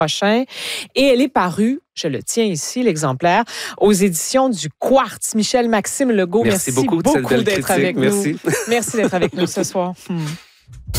prochain. Et elle est parue, je le tiens ici, l'exemplaire, aux éditions du Quartz. Michel Maxime Legault, merci beaucoup de cette belle d'être critique. avec nous. Merci d'être avec nous ce soir.